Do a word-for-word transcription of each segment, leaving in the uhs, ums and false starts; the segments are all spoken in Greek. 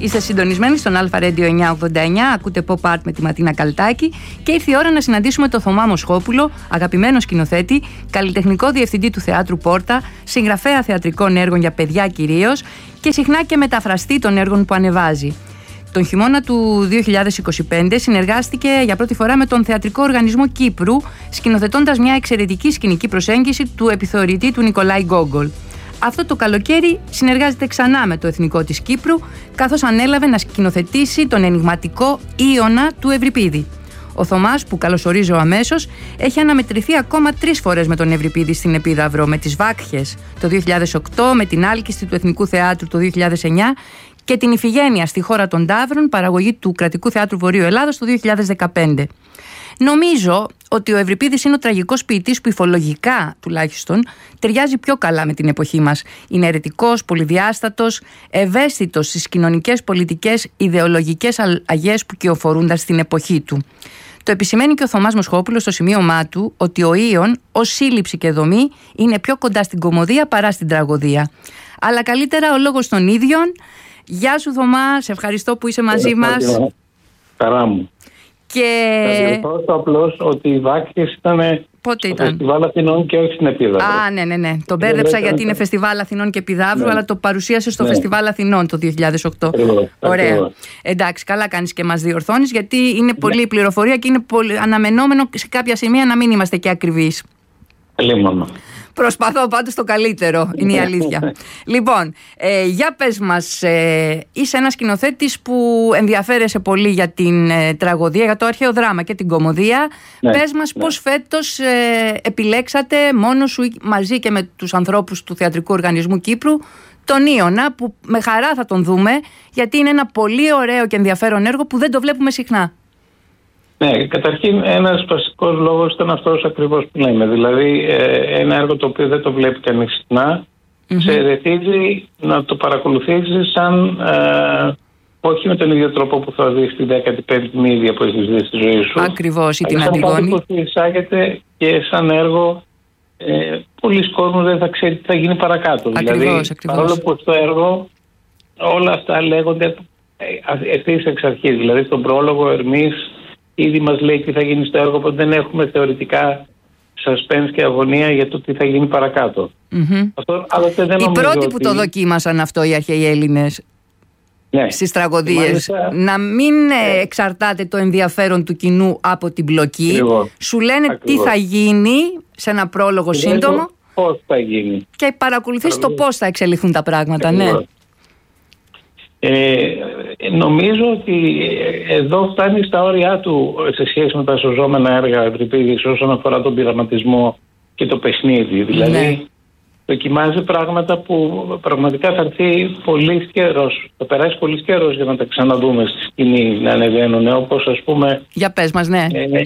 Είστε συντονισμένοι στον Αλφα Radio εννιακόσια ογδόντα εννιά, ακούτε Pop Art με τη Ματίνα Καλτάκη και ήρθε η ώρα να συναντήσουμε τον Θωμά Μοσχόπουλο, αγαπημένο σκηνοθέτη, καλλιτεχνικό διευθυντή του Θεάτρου Πόρτα, συγγραφέα θεατρικών έργων για παιδιά κυρίως και συχνά και μεταφραστή των έργων που ανεβάζει. Τον χειμώνα του δύο χιλιάδες είκοσι πέντε συνεργάστηκε για πρώτη φορά με τον Θεατρικό Οργανισμό Κύπρου, σκηνοθετώντας μια εξαιρετική σκηνική προσέγγιση του επιθεωρητή του Νικολάη Γκόγκολ. Αυτό το καλοκαίρι συνεργάζεται ξανά με το Εθνικό της Κύπρου, καθώς ανέλαβε να σκηνοθετήσει τον ενιγματικό Ήωνα του Ευρυπίδη. Ο Θωμάς, που καλωσορίζω αμέσως, έχει αναμετρηθεί ακόμα τρεις φορές με τον Ευρυπίδη στην Επίδαυρο, με τις Βάκχες το δύο χιλιάδες οκτώ, με την Άλκιστη του Εθνικού Θεάτρου το δύο χιλιάδες εννιά και την Ιφηγένεια στη Χώρα των Ταύρων, παραγωγή του Κρατικού Θεάτρου Βορείου Ελλάδος το δύο χιλιάδες δεκαπέντε. Νομίζω ότι ο Ευρυπίδης είναι ο τραγικός ποιητής που υφολογικά τουλάχιστον ταιριάζει πιο καλά με την εποχή μας. Είναι αιρετικός, πολυδιάστατος, ευαίσθητος στις κοινωνικές, πολιτικές, ιδεολογικές αλλαγές που κυοφορούνταν στην εποχή του. Το επισημαίνει και ο Θωμάς Μοσχόπουλος στο σημείωμά του ότι ο Ήων ως σύλληψη και δομή είναι πιο κοντά στην κωμωδία παρά στην τραγωδία. Αλλά καλύτερα ο λόγος των ίδιων. Γεια σου Θωμά, σε ευχαριστώ που είσαι μαζί μας. Χαρά μου. Και... Θα διορθώσω απλώς ότι οι Βάκχες ήταν Πότε στο ήταν? Φεστιβάλ Αθηνών και όχι στην Επίδαυρο. Α, ναι, ναι, ναι. Τον μπέρδεψα γιατί είναι Φεστιβάλ Αθηνών και Επιδαύρου, ναι. Αλλά το παρουσίασε στο ναι. Φεστιβάλ Αθηνών το δύο χιλιάδες οκτώ. Ακριβώς, ωραία. ακριβώς. Εντάξει, καλά κάνεις και μας διορθώνεις, γιατί είναι ναι. πολλή πληροφορία και είναι πολύ αναμενόμενο σε κάποια σημεία να μην είμαστε και ακριβείς. Λίμωνο. Προσπαθώ πάντως το καλύτερο, είναι η αλήθεια. Λοιπόν, ε, για πες μας, ε, είσαι ένας σκηνοθέτης που ενδιαφέρεσαι πολύ για την ε, τραγωδία, για το αρχαίο δράμα και την κωμωδία. Ναι, πες μας ναι. πώς φέτος ε, επιλέξατε μόνος σου μαζί και με τους ανθρώπους του Θεατρικού Οργανισμού Κύπρου τον Ήωνα, που με χαρά θα τον δούμε, γιατί είναι ένα πολύ ωραίο και ενδιαφέρον έργο που δεν το βλέπουμε συχνά. Ναι, καταρχήν ένας βασικός λόγος ήταν αυτός ακριβώς που λέμε. Δηλαδή ε, ένα έργο το οποίο δεν το βλέπει κανείς συχνά, mm-hmm. σε ερεθίζει να το παρακολουθήσεις σαν ε, όχι με τον ίδιο τρόπο που θα δεις την δέκατη πέμπτη μύδια που έχεις δει στη ζωή σου. Ακριβώς, ή την Αντιγόνη. Αντιγόνη. Σαν που εισάγεται και σαν έργο ε, πολλοί κόσμος δεν θα ξέρει τι θα γίνει παρακάτω. Ακριβώς, δηλαδή ακριβώς. παρόλο που στο έργο όλα αυτά λέγονται ευθύς εξ αρχής. Δηλαδή στον πρόλογο Ερμής ήδη μας λέει τι θα γίνει στο έργο, οπότε δεν έχουμε θεωρητικά suspense και αγωνία για το τι θα γίνει παρακάτω. Mm-hmm. Αυτό, άλλωστε, δεν οι πρώτοι ότι... που το δοκίμασαν αυτό οι αρχαίοι Έλληνες, ναι. στις τραγωδίες, μάλιστα, να μην ε, εξαρτάται το ενδιαφέρον του κοινού από την πλοκή. Ακριβώς. Σου λένε Ακριβώς. τι θα γίνει σε ένα πρόλογο και σύντομο, πώς θα γίνει, και παρακολουθείς το πώς θα εξελιχθούν τα πράγματα. Ναι. Ε, νομίζω ότι εδώ φτάνει στα όρια του σε σχέση με τα σωζόμενα έργα Ευρυπίδης όσον αφορά τον πειραματισμό και το παιχνίδι. Δηλαδή ναι. δοκιμάζει πράγματα που πραγματικά θα έρθει πολύ καιρός, θα περάσει πολύ καιρός για να τα ξαναδούμε στη σκηνή να ανεβαίνουν, όπως ας πούμε... Για πες μας, ναι. Ε,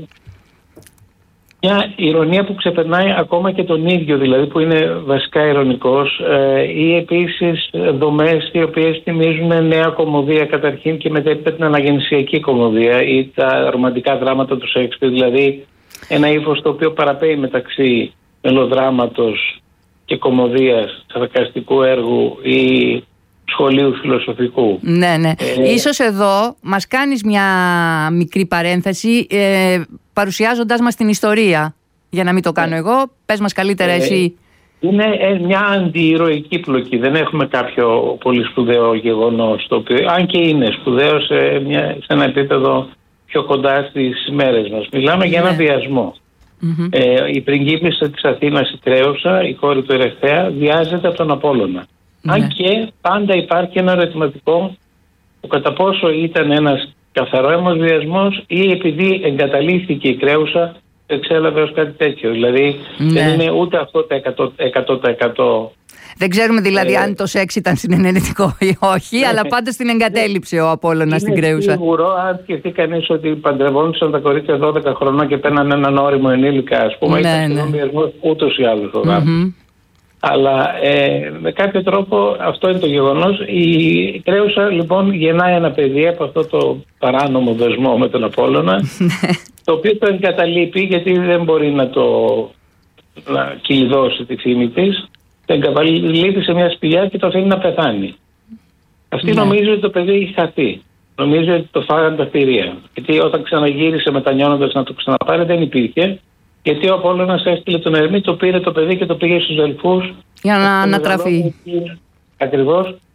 μια ηρωνία που ξεπερνάει ακόμα και τον ίδιο, δηλαδή που είναι βασικά ηρωνικός, ε, ή επίσης δομές οι οποίες θυμίζουν νέα κωμωδία καταρχήν και μετέπειτα την αναγεννησιακή κωμωδία ή τα ρομαντικά δράματα του Σέξπιρ, δηλαδή ένα ύφος το οποίο παραπέει μεταξύ μελοδράματος και κωμωδίας, σαρκαστικού έργου ή σχολείου φιλοσοφικού. Ναι, ναι. Ε, Ίσως εδώ μας κάνεις μια μικρή παρένθεση ε, παρουσιάζοντας μας την ιστορία. Για να μην το κάνω ε, εγώ, πες μας καλύτερα ε, εσύ. Είναι μια αντιηρωική πλοκή. Δεν έχουμε κάποιο πολύ σπουδαίο γεγονός, το οποίο, αν και είναι σπουδαίο σε, μια, σε ένα επίπεδο πιο κοντά στις μέρες μας. Μιλάμε ναι. για ένα βιασμό. Mm-hmm. Ε, η πριγκίπισσα της Αθήνας, η Κρέουσα, η κόρη του Ερεχθέα, βιάζεται από τον Απόλλωνα. Ναι. Αν και πάντα υπάρχει ένα ερωτηματικό που κατά πόσο ήταν ένας καθαρό βιασμός ή επειδή εγκαταλείφθηκε η Κρέουσα εξέλαβε ως κάτι τέτοιο. Δηλαδή ναι. δεν είναι ούτε αυτό το εκατό τοις εκατό. Δεν ξέρουμε δηλαδή ε, αν το σεξ ήταν συνενετικό ή όχι, αλλά πάντως την εγκατέλειψε ο Απόλλωνας στην Κρέουσα. Είναι σίγουρο, αν σκεφτεί κανείς ότι παντρευόντουσαν τα κορίτσια δώδεκα χρονών και παίρναν έναν όριμο ενήλικα, ας πούμε, ναι, ήταν ναι. βιασμός ούτως ή άλλως ο γάμος. Αλλά ε, με κάποιο τρόπο αυτό είναι το γεγονός. Η Κρέουσα λοιπόν γεννάει ένα παιδί από αυτό το παράνομο δεσμό με τον Απόλλωνα, το οποίο το εγκαταλείπει γιατί δεν μπορεί να το να κυλιδώσει τη φήμη της. Το εγκαταλείπει σε μια σπηλιά και το αφήνει να πεθάνει. Αυτή Ναι. νομίζει ότι το παιδί έχει χαθεί. Νομίζει ότι το φάγανε τα θηρία. Γιατί όταν ξαναγύρισε μετανιώνοντας να το ξαναπάρει δεν υπήρχε. Γιατί ο Απόλλωνας έστειλε τον Ερμή, το πήρε το παιδί και το πήγε στους Δελφούς. Για να ανατραφεί. Ακριβώς.